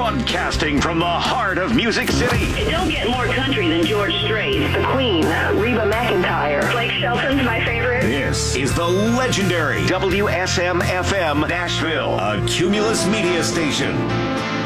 Broadcasting from the heart of Music City. It don't get more country than George Strait. The Queen, Reba McEntire. Blake Shelton's my favorite. This is the legendary WSM-FM Nashville, a Cumulus media station.